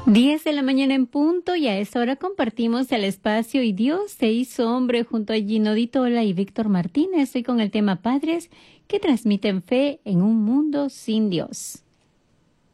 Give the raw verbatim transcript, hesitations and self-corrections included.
Diez de la mañana en punto y a esa hora compartimos el espacio y Dios se hizo hombre junto a Gino Di Tola y Víctor Martínez. Hoy con el tema Padres que transmiten fe en un mundo sin Dios.